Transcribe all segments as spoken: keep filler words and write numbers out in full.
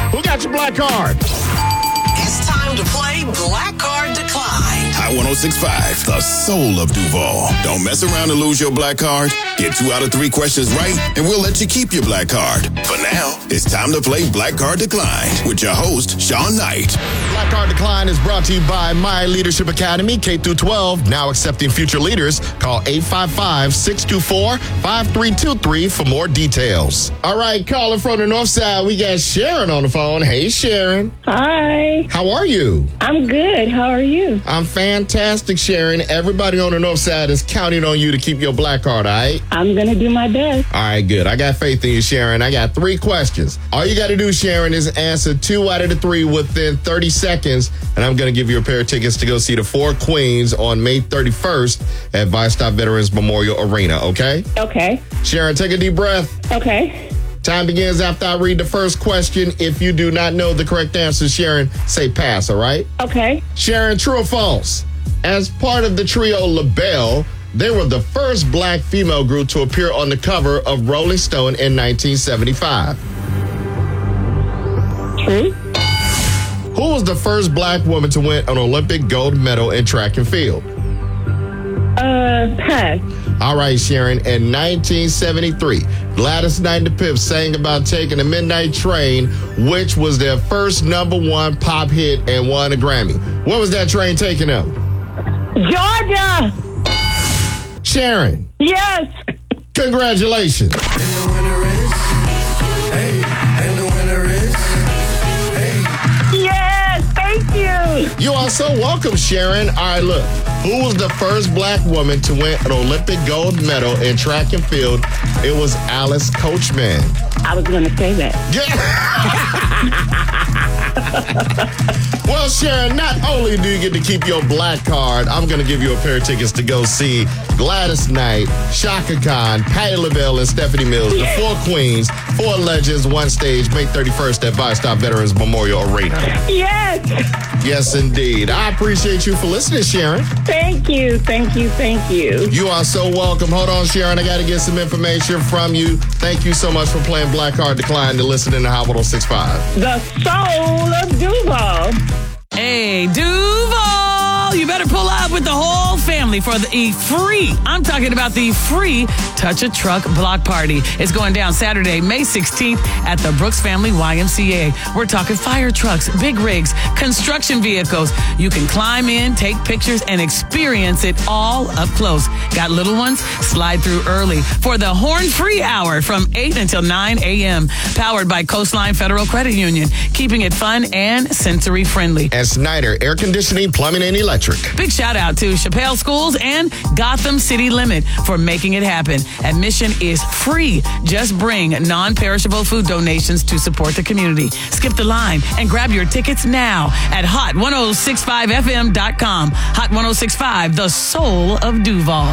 Who got your black card? It's time to play Black Card Decline. Hot one oh six point five, the soul of Duval. Don't mess around and lose your black card. Get two out of three questions right, and we'll let you keep your black card. For now, it's time to play Black Card Decline with your host, Sean Knight. Black Card Decline is brought to you by My Leadership Academy, K through twelve, now accepting future leaders. Call eight five five, six two four, five three two three for more details. All right, calling from the north side, we got Sharon on the phone. Hey, Sharon. Hi. How are you? I'm good. How are you? I'm fantastic, Sharon. Everybody on the north side is counting on you to keep your black card, all right? I'm going to do my best. All right, good. I got faith in you, Sharon. I got three questions. All you got to do, Sharon, is answer two out of the three within thirty seconds, and I'm going to give you a pair of tickets to go see the Four Queens on May thirty-first at Vice-Stop Veterans Memorial Arena, okay? Okay. Sharon, take a deep breath. Okay. Time begins after I read the first question. If you do not know the correct answer, Sharon, say pass, all right? Okay. Sharon, true or false? As part of the trio LaBelle, they were the first black female group to appear on the cover of Rolling Stone in nineteen seventy-five. True. Who was the first black woman to win an Olympic gold medal in track and field? Uh, pass. All right, Sharon. In nineteen seventy-three, Gladys Knight and the Pips sang about taking a midnight train, which was their first number one pop hit and won a Grammy. Where was that train taking them? Georgia. Sharon. Yes. Congratulations. And the winner is, hey, and the winner is, hey. Yes. Thank you. You are so welcome, Sharon. All right, look. Who was the first black woman to win an Olympic gold medal in track and field? It was Alice Coachman. I was going to say that. Yeah. Well, Sharon, not only do you get to keep your black card, I'm going to give you a pair of tickets to go see Gladys Knight, Shaka Khan, Patti LaBelle, and Stephanie Mills, the Four Queens, Four Legends, one stage, May thirty-first at Vice-Stop Veterans Memorial Arena. Yes. Yes, indeed. I appreciate you for listening, Sharon. Thank you. Thank you. Thank you. You are so welcome. Hold on, Sharon. I got to get some information from you. Thank you so much for playing Black Card Decline and listening to Hot one oh six point five. The soul of Duval. Hey, Duval, you better pull up with the whole family for the free, I'm talking about the free Touch a Truck Block Party. It's going down Saturday, May sixteenth at the Brooks Family Y M C A. We're talking fire trucks, big rigs, construction vehicles. You can climb in, take pictures, and experience it all up close. Got little ones? Slide through early for the Horn Free Hour from eight until nine a.m. Powered by Coastline Federal Credit Union, keeping it fun and sensory friendly. And Snyder Air Conditioning, Plumbing, and Electric. Big shout out to Chappelle Schools and Gotham City Limit for making it happen. Admission is free. Just bring non-perishable food donations to support the community. Skip the line and grab your tickets now at hot ten sixty-five f m dot com. Hot ten sixty-five, the soul of Duval.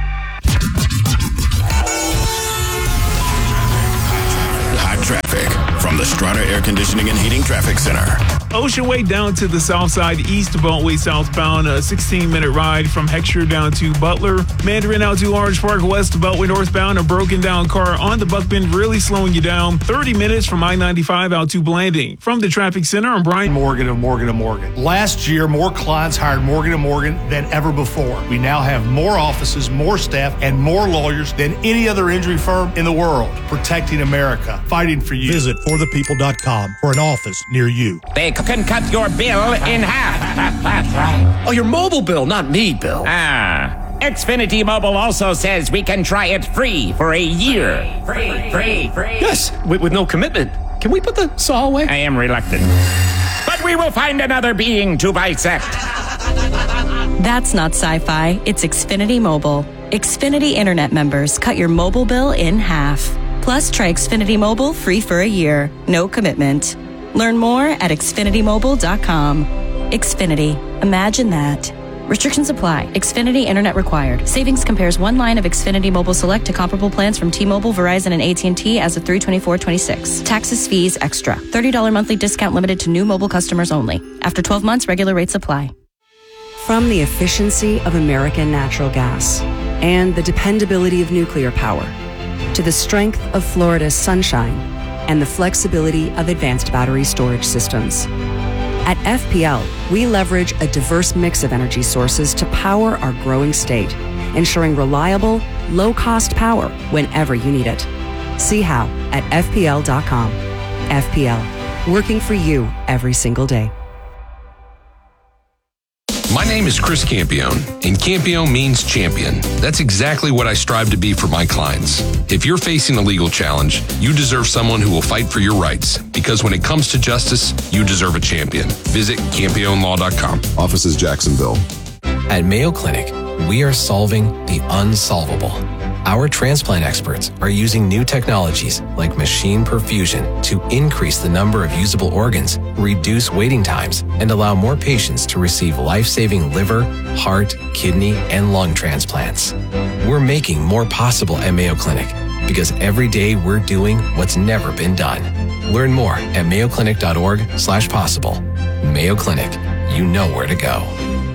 Hot traffic from the Strata Air Conditioning and Heating Traffic Center. Ocean Way down to the south side, east Beltway southbound, a sixteen-minute ride from Heckscher down to Butler. Mandarin out to Orange Park, west Beltway northbound, a broken down car on the Buckbend really slowing you down. thirty minutes from I ninety-five out to Blanding. From the Traffic Center, I'm Brian Morgan of Morgan and Morgan. Last year, more clients hired Morgan and Morgan than ever before. We now have more offices, more staff, and more lawyers than any other injury firm in the world. Protecting America, fighting for you. Visit for the people dot com for an office near you. They can cut your bill in half. Oh, your mobile bill, not me, Bill. Ah. Xfinity Mobile also says we can try it free for a year. Free, free, free. Yes, with, with no commitment. Can we put the saw away? I am reluctant. But we will find another being to bisect. That's not sci-fi. It's Xfinity Mobile. Xfinity Internet members cut your mobile bill in half. Plus, try Xfinity Mobile free for a year. No commitment. Learn more at xfinity mobile dot com. Xfinity. Imagine that. Restrictions apply. Xfinity Internet required. Savings compares one line of Xfinity Mobile Select to comparable plans from T-Mobile, Verizon, and A T and T as of three twenty-four twenty-six. Taxes, fees, extra. thirty dollars monthly discount limited to new mobile customers only. After twelve months, regular rates apply. From the efficiency of American natural gas and the dependability of nuclear power to the strength of Florida's sunshine, and the flexibility of advanced battery storage systems. At F P L, we leverage a diverse mix of energy sources to power our growing state, ensuring reliable, low-cost power whenever you need it. See how at F P L dot com. F P L, working for you every single day. My name is Chris Campione, and Campione means champion. That's exactly what I strive to be for my clients. If you're facing a legal challenge, you deserve someone who will fight for your rights, because when it comes to justice, you deserve a champion. Visit Campione Law dot com. Office is Jacksonville. At Mayo Clinic, we are solving the unsolvable. Our transplant experts are using new technologies like machine perfusion to increase the number of usable organs, reduce waiting times, and allow more patients to receive life-saving liver, heart, kidney, and lung transplants. We're making more possible at Mayo Clinic because every day we're doing what's never been done. Learn more at mayo clinic dot org slash possible. Mayo Clinic, you know where to go.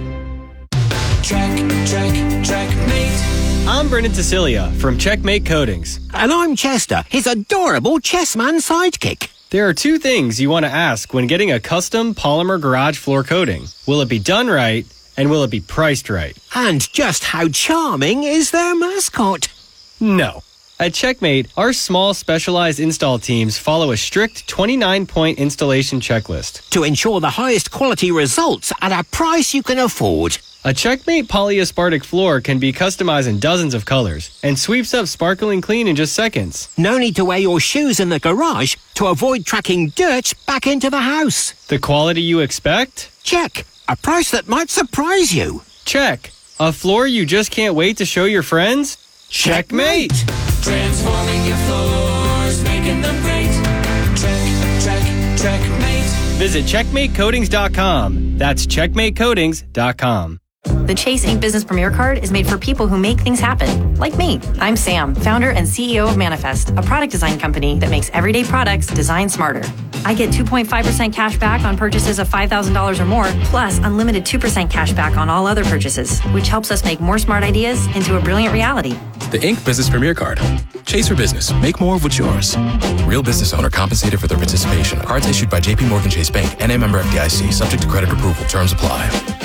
Track, track, checkmate. I'm Brendan Cecilia from Checkmate Coatings. And I'm Chester, his adorable chessman sidekick. There are two things you want to ask when getting a custom polymer garage floor coating. Will it be done right, and will it be priced right? And just how charming is their mascot? No. At Checkmate, our small specialized install teams follow a strict twenty-nine point installation checklist to ensure the highest quality results at a price you can afford. A Checkmate polyaspartic floor can be customized in dozens of colors and sweeps up sparkling clean in just seconds. No need to wear your shoes in the garage to avoid tracking dirt back into the house. The quality you expect? Check. A price that might surprise you. Check. A floor you just can't wait to show your friends? Checkmate! Transforming your floors, making them great. Check, check, checkmate. Visit checkmate coatings dot com. That's checkmate coatings dot com. The Chase Ink Business Premier Card is made for people who make things happen, like me. I'm Sam, founder and C E O of Manifest, a product design company that makes everyday products designed smarter. I get two point five percent cash back on purchases of five thousand dollars or more, plus unlimited two percent cash back on all other purchases, which helps us make more smart ideas into a brilliant reality. The Ink Business Premier Card. Chase for business. Make more of what's yours. Real business owner compensated for their participation. Cards issued by J P Morgan Chase Bank. N A member F D I C. Subject to credit approval. Terms apply.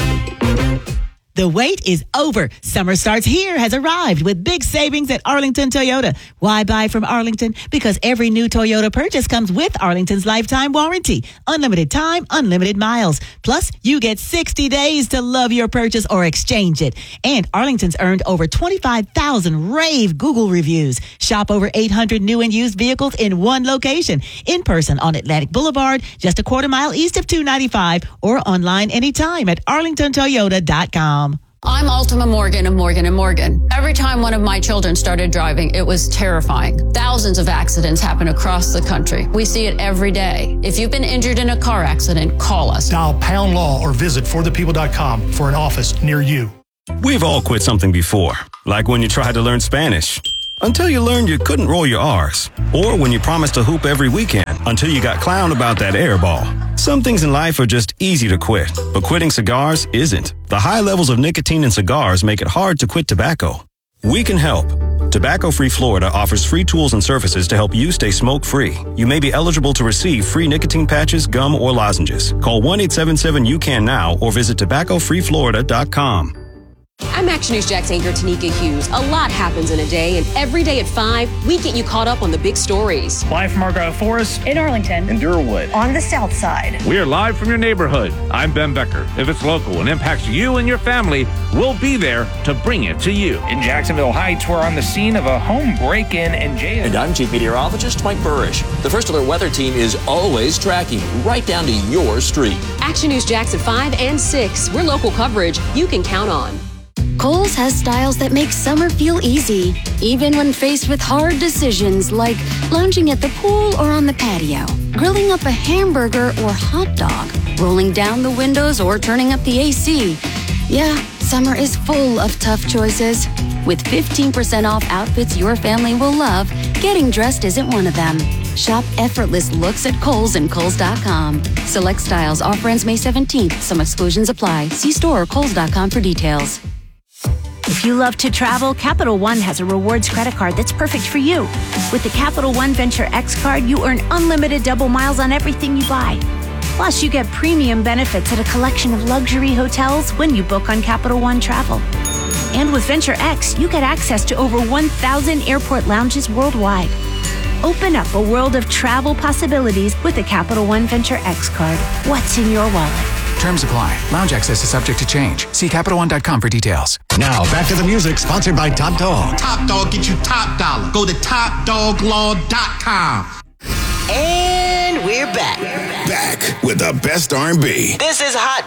The wait is over. Summer Starts Here has arrived with big savings at Arlington Toyota. Why buy from Arlington? Because every new Toyota purchase comes with Arlington's lifetime warranty. Unlimited time, unlimited miles. Plus, you get sixty days to love your purchase or exchange it. And Arlington's earned over twenty-five thousand rave Google reviews. Shop over eight hundred new and used vehicles in one location. In person on Atlantic Boulevard, just a quarter mile east of two ninety-five, or online anytime at arlington toyota dot com. I'm Ultima Morgan of Morgan and Morgan. Every time one of my children started driving, it was terrifying. Thousands of accidents happen across the country. We see it every day. If you've been injured in a car accident, call us. Dial pound law or visit for the people dot com for an office near you. We've all quit something before, like when you tried to learn Spanish. Until you learned you couldn't roll your R's. Or when you promised to hoop every weekend until you got clowned about that air ball. Some things in life are just easy to quit, but quitting cigars isn't. The high levels of nicotine in cigars make it hard to quit tobacco. We can help. Tobacco Free Florida offers free tools and services to help you stay smoke-free. You may be eligible to receive free nicotine patches, gum, or lozenges. Call one eight seven seven U C A N now or visit tobacco free florida dot com. I'm Action News Jax anchor Tanika Hughes. A lot happens in a day, and every day at five, we get you caught up on the big stories. Live from Argyle Forest, in Arlington, in Durwood, on the south side. We are live from your neighborhood. I'm Ben Becker. If it's local and impacts you and your family, we'll be there to bring it to you. In Jacksonville Heights, we're on the scene of a home break-in and jail. And I'm Chief Meteorologist Mike Burrish. The First Alert Weather Team is always tracking right down to your street. Action News Jax at five and six. We're local coverage you can count on. Kohl's has styles that make summer feel easy, even when faced with hard decisions like lounging at the pool or on the patio, grilling up a hamburger or hot dog, rolling down the windows or turning up the A C. Yeah, summer is full of tough choices. With fifteen percent off outfits your family will love, getting dressed isn't one of them. Shop effortless looks at Kohl's and Kohl's dot com. Select styles offer ends May seventeenth. Some exclusions apply. See store or Kohl's dot com for details. If you love to travel, Capital One has a rewards credit card that's perfect for you. With the Capital One Venture X card, you earn unlimited double miles on everything you buy. Plus, you get premium benefits at a collection of luxury hotels when you book on Capital One Travel. And with Venture X, you get access to over one thousand airport lounges worldwide. Open up a world of travel possibilities with the Capital One Venture X card. What's in your wallet? Terms apply. Lounge access is subject to change. See Capital One dot com for details. Now, back to the music, sponsored by Top Dog. Top Dog get you top dollar. Go to top dog law dot com. And we're back. Back with the best R and B. This is Hot